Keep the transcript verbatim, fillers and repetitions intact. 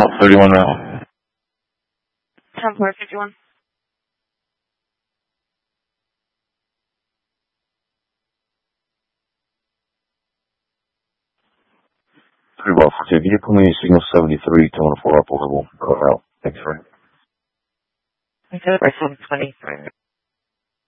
thirty-one now. ten four fifty-one. Three one four two. Can you put me signal seventy-three, two one four, upper level, go out. Thanks, right? I said by seven twenty-three.